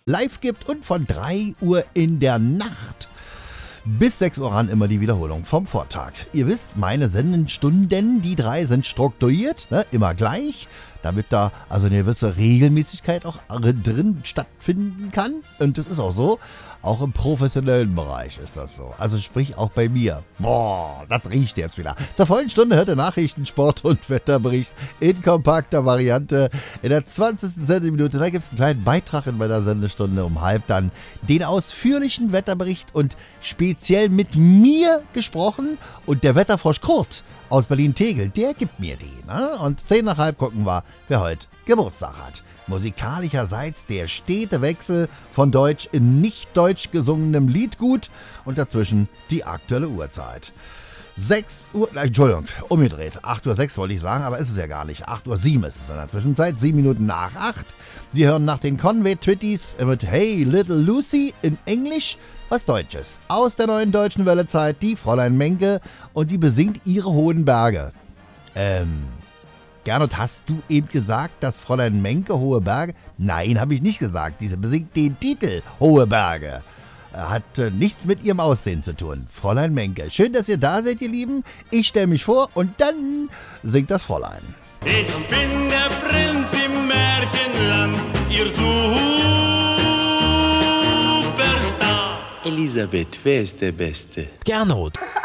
live gibt und von 3 Uhr in der Nacht bis 6 Uhr ran immer die Wiederholung vom Vortag. Ihr wisst, meine Sendestunden, die 3 sind strukturiert, ne, immer gleich, damit da also eine gewisse Regelmäßigkeit auch drin stattfinden kann. Und das ist auch so. Auch im professionellen Bereich ist das so. Also sprich auch bei mir. Boah, das riecht jetzt wieder. Zur vollen Stunde hört ihr Nachrichten, Sport und Wetterbericht in kompakter Variante. In der 20. Sendeminute, da gibt es einen kleinen Beitrag in meiner Sendestunde um halb dann den ausführlichen Wetterbericht und speziell mit mir gesprochen. Und der Wetterfrosch Kurt aus Berlin-Tegel, der gibt mir die. Ne? Und 10 nach halb gucken wir, wer heute Geburtstag hat. Musikalischerseits der stete Wechsel von deutsch in nicht deutsch gesungenem Liedgut und dazwischen die aktuelle Uhrzeit. 6 Uhr, Entschuldigung, umgedreht. 8:06 Uhr wollte ich sagen, aber ist es ja gar nicht. 8:07 Uhr ist es in der Zwischenzeit, 7 Minuten nach 8. Wir hören nach den Conway Twitties mit Hey Little Lucy in Englisch was Deutsches. Aus der neuen deutschen Wellezeit, die Fräulein Menke, und die besingt ihre hohen Berge. Gernot, hast du eben gesagt, dass Fräulein Menke Hohe Berge? Nein, habe ich nicht gesagt. Diese besingt den Titel Hohe Berge. Hat nichts mit ihrem Aussehen zu tun. Fräulein Menke. Schön, dass ihr da seid, ihr Lieben. Ich stelle mich vor und dann singt das Fräulein. Ich bin der Prinz im Märchenland, ihr Superstar. Elisabeth, wer ist der Beste? Gernot.